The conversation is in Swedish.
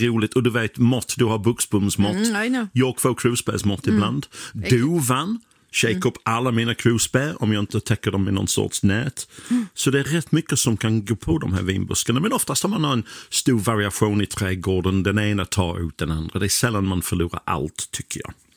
roligt. Och du vet, mått, du har Buxboms mått. Jag får krusbärs mått ibland. Dovan shake upp alla mina krusbär om jag inte täcker dem i någon sorts nät. Så det är rätt mycket som kan gå på de här vinbuskarna. Men oftast har man en stor variation i trädgården. Den ena tar ut den andra. Det är sällan man förlorar allt, tycker jag.